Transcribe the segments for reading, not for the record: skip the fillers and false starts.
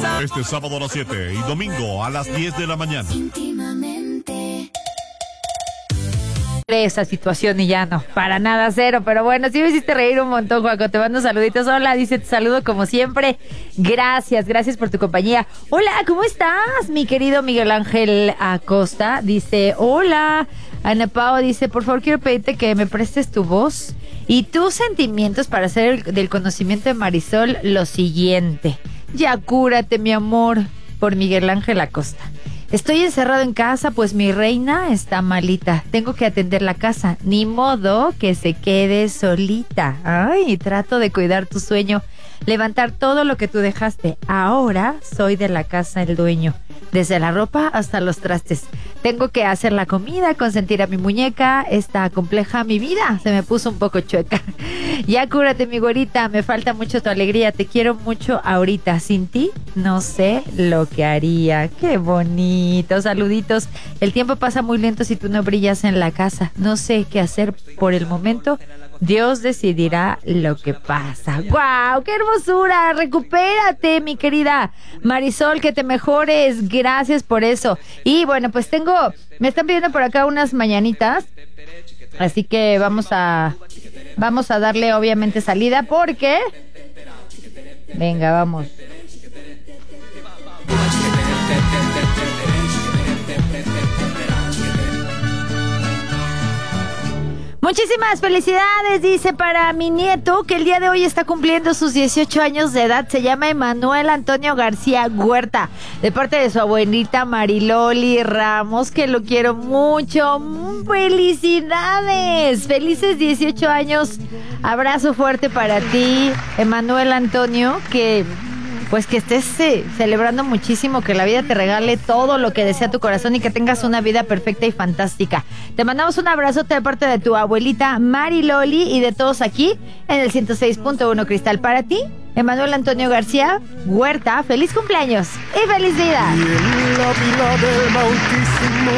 Este sábado a las 7 y domingo a las 10 de la mañana. Esa situación y ya no, para nada, cero, pero bueno, sí me hiciste reír un montón, Juaco, te mando saluditos. Hola, dice, te saludo como siempre, gracias por tu compañía. Hola, ¿cómo estás, mi querido Miguel Ángel Acosta? Dice, hola, Ana Pao, dice, por favor quiero pedirte que me prestes tu voz y tus sentimientos para hacer del conocimiento de Marisol lo siguiente. Ya cúrate, mi amor, por Miguel Ángel Acosta. Estoy encerrado en casa, pues mi reina está malita. Tengo que atender la casa. Ni modo que se quede solita. Ay, trato de cuidar tu sueño. Levantar todo lo que tú dejaste. Ahora soy de la casa el dueño. Desde la ropa hasta los trastes. Tengo que hacer la comida, consentir a mi muñeca. Está compleja mi vida. Se me puso un poco chueca. Ya cúrate, mi güerita. Me falta mucho tu alegría. Te quiero mucho ahorita. Sin ti, no sé lo que haría. Qué bonito. Saluditos. El tiempo pasa muy lento si tú no brillas en la casa. No sé qué hacer por el momento. Dios decidirá lo que pasa. ¡Guau! ¡Qué hermosura! Recupérate, mi querida Marisol, que te mejores. Gracias por eso. Y bueno, pues me están pidiendo por acá unas mañanitas. Así que vamos a darle obviamente salida porque... Venga, vamos. Muchísimas felicidades, dice, para mi nieto, que el día de hoy está cumpliendo sus 18 años de edad. Se llama Emanuel Antonio García Huerta, de parte de su abuelita Mariloli Ramos, que lo quiero mucho. ¡Felicidades! Felices 18 años. Abrazo fuerte para ti, Emanuel Antonio, que estés celebrando muchísimo, que la vida te regale todo lo que desea tu corazón y que tengas una vida perfecta y fantástica. Te mandamos un abrazote de parte de tu abuelita Mariloli y de todos aquí en el 106.1 Cristal. Para ti, Emanuel Antonio García Huerta, feliz cumpleaños y feliz vida. Y en la pila del bautismo,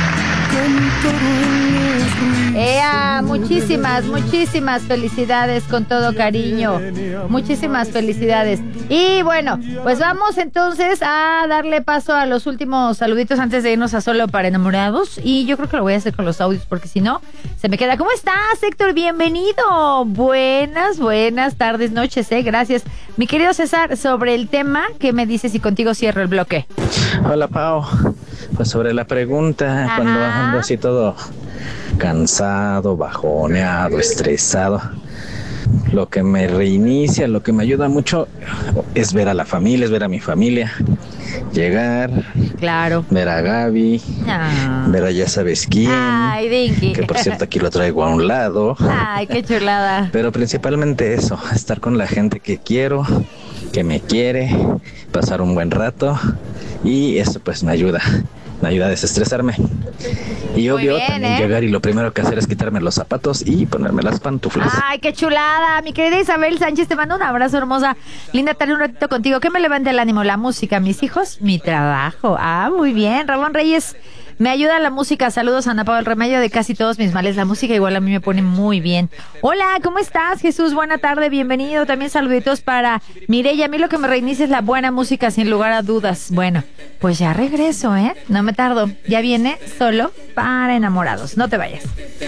muchísimas felicidades con todo cariño. Muchísimas felicidades. Y bueno, pues vamos entonces a darle paso a los últimos saluditos antes de irnos a Solo para Enamorados. Y yo creo que lo voy a hacer con los audios porque si no, se me queda. ¿Cómo estás, Héctor? Bienvenido. Buenas tardes, noches, gracias. Mi querido César, sobre el tema, ¿qué me dices? Y contigo cierro el bloque. Hola, Pao. Pues sobre la pregunta, ajá, cuando ando así todo cansado, bajoneado, estresado, lo que me reinicia, lo que me ayuda mucho es ver a la familia, es ver a mi familia, llegar, claro, ver a Gaby, ver a ya sabes quién. Ay, Dinky. Que por cierto aquí lo traigo a un lado. Ay, qué chulada. Pero principalmente eso, estar con la gente que quiero, que me quiere, pasar un buen rato, y eso pues me ayuda a desestresarme. Y obvio, también llegar y lo primero que hacer es quitarme los zapatos y ponerme las pantuflas. Ay, qué chulada. Mi querida Isabel Sánchez, te mando un abrazo, hermosa. Linda tarde un ratito contigo. ¿Qué me levanta el ánimo? La música, mis hijos, mi trabajo. Muy bien. Ramón Reyes, me ayuda la música. Saludos, Ana Pao, el remedio de casi todos mis males. La música igual a mí me pone muy bien. Hola, ¿cómo estás, Jesús? Buena tarde, bienvenido. También saluditos para Mireya. A mí lo que me reinicia es la buena música, sin lugar a dudas. Bueno, pues ya regreso, no me tardo. Ya viene Solo para Enamorados. No te vayas.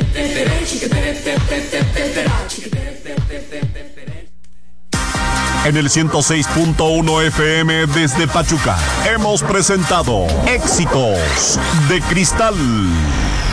En el 106.1 FM desde Pachuca hemos presentado Éxitos de Cristal.